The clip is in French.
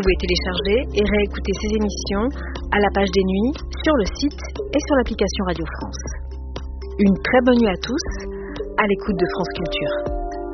pouvez télécharger et réécouter ces émissions à la page des nuits, sur le site et sur l'application Radio France. Une très bonne nuit à tous, à l'écoute de France Culture.